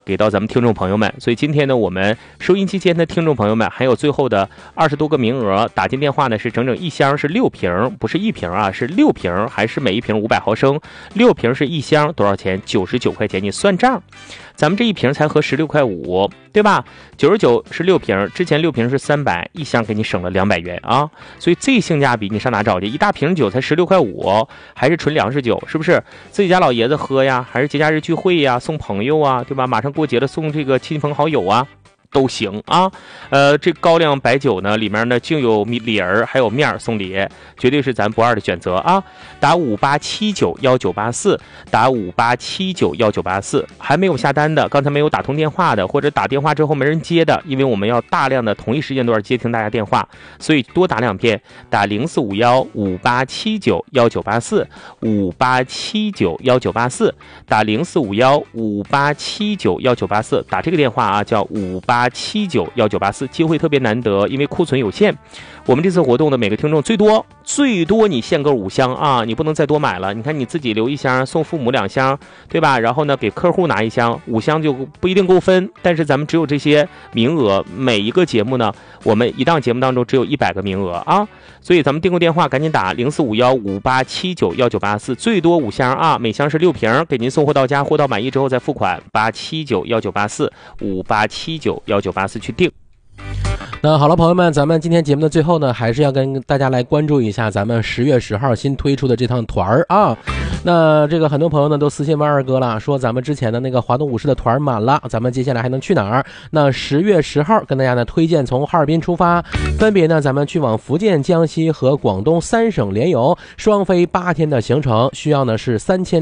给到咱们听众朋友们。所以今天呢，我们收音机间的听众朋友们还有最后的20多个名额，打进电话呢是整整一箱是6瓶，不是1瓶啊，是6瓶，还是每一瓶500毫升，6瓶是一箱，多少钱？99块钱，你算账。咱们这一瓶才合16.5块，对吧？99是6瓶，之前6瓶是300，一箱给你省了200元啊！所以这性价比你上哪找去？一大瓶酒才16.5块，还是纯粮食酒，是不是？自己家老爷子喝呀，还是节假日聚会呀，送朋友啊，对吧？马上过节了，送这个亲朋好友啊。都行啊，这高粱白酒呢，里面呢就有梨儿，还有面送礼，绝对是咱不二的选择啊！打58791984，打58791984，还没有下单的，刚才没有打通电话的，或者打电话之后没人接的，因为我们要大量的同一时间段接听大家电话，所以多打2遍，打045158791984，58791984，打045158791984，打这个电话啊，叫58791984，机会特别难得，因为库存有限。我们这次活动的每个听众最多你限购5箱啊，你不能再多买了。你看你自己留1箱，送父母2箱，对吧？然后呢，给客户拿1箱，5箱就不一定够分。但是咱们只有这些名额，每一个节目呢，我们一档节目当中只有100个名额啊，所以咱们订购电话赶紧打045158791984，最多5箱啊，每箱是6瓶，给您送货到家，货到满意之后再付款，8791984，58791984去订。 那好了，朋友们，咱们今天节目的最后呢，还是要跟大家来关注一下咱们10月10号新推出的这趟团啊。那这个很多朋友呢都私信问二哥了，说咱们之前的那个华东武士的团满了，咱们接下来还能去哪儿？那10月10号跟大家呢推荐从哈尔滨出发，分别呢咱们去往福建、江西和广东3省联游，双飞8天的行程，需要呢是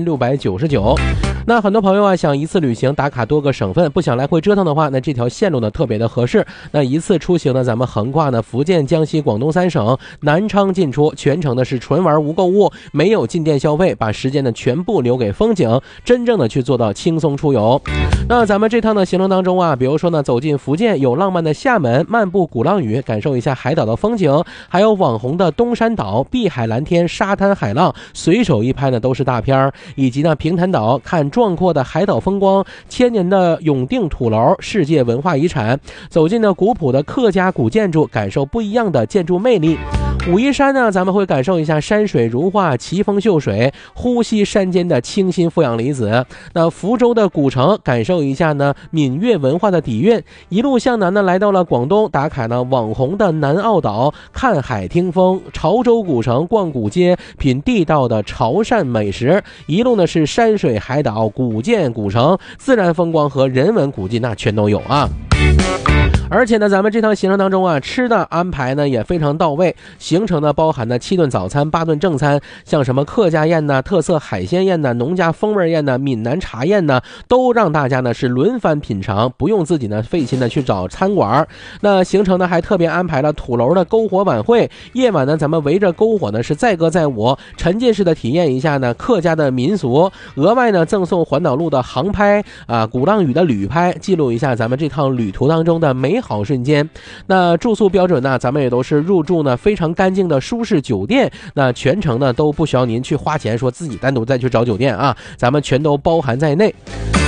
3699。那很多朋友啊想一次旅行打卡多个省份，不想来回折腾的话，那这条线路呢特别的合适。那一次出行呢，咱们横跨呢福建、江西、广东3省，南昌进出，全程的是纯玩无购物，没有进店消费，把时间呢全部留给风景，真正的去做到轻松出游。那咱们这趟的行程当中啊，比如说呢走进福建，有浪漫的厦门，漫步鼓浪屿，感受一下海岛的风景，还有网红的东山岛，碧海蓝天，沙滩海浪，随手一拍呢都是大片，以及呢平潭岛，看壮阔的海岛风光，千年的永定土楼，世界文化遗产，走进呢古朴的客家古建筑，感受不一样的建筑魅力。武夷山呢，咱们会感受一下山水如画，奇峰秀水，呼吸山间的清新负氧离子。那福州的古城，感受一下呢闽粤文化的底蕴。一路向南呢，来到了广东，打卡呢网红的南澳岛，看海听风，潮州古城逛古街，品地道的潮汕美食。一路呢是山水海岛，古建古城，自然风光和人文古迹那全都有啊。而且呢，咱们这趟行程当中啊，吃的安排呢也非常到位。行程呢包含呢7顿早餐、8顿正餐，像什么客家宴呢、特色海鲜宴呢、农家风味宴呢、闽南茶宴呢，都让大家呢是轮番品尝，不用自己呢费心的去找餐馆。那行程呢还特别安排了土楼的篝火晚会，夜晚呢咱们围着篝火呢是载歌载舞，沉浸式的体验一下呢客家的民俗。额外呢赠送环岛路的航拍啊、鼓浪屿的旅拍，记录一下咱们这趟旅途当中的美好瞬间。那住宿标准呢，咱们也都是入住呢非常干净的舒适酒店，那全程呢都不需要您去花钱说自己单独再去找酒店啊，咱们全都包含在内。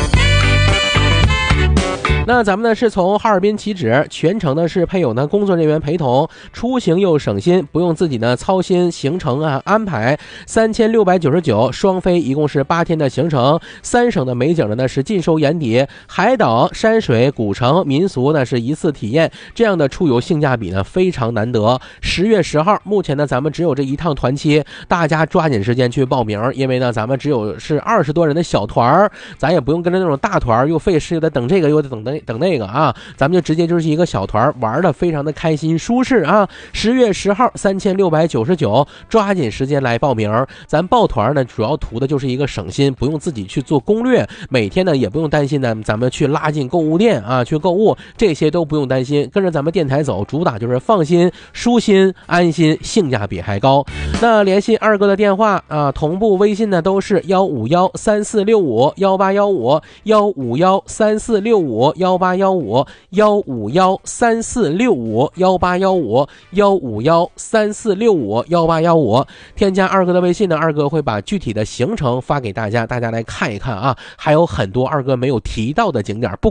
那咱们呢是从哈尔滨起止，全程呢是配有呢工作人员陪同，出行又省心，不用自己呢操心行程啊安排。3699双飞，一共是8天的行程，3省的美景呢是尽收眼底，海岛、山水、古城、民俗呢是一次体验，这样的出游性价比呢非常难得。10月10号，目前呢咱们只有这一趟团期，大家抓紧时间去报名，因为呢咱们只有是20多人的小团，咱也不用跟着那种大团又费事，又得等这个又得等那个啊，咱们就直接就是一个小团，玩的非常的开心舒适啊。10月10号3699，抓紧时间来报名。咱报团呢主要图的就是一个省心，不用自己去做攻略，每天呢也不用担心呢咱们去拉进购物店啊去购物，这些都不用担心，跟着咱们电台走，主打就是放心、舒心、安心，性价比还高。那联系二哥的电话啊，同步微信呢都是15134651815，15134651815。 1815-151-3465，1815-151-3465，添加二哥的微信呢，二哥会把具体的行程发给大家，大家来看一看啊。还有很多二哥没有提到的景点，不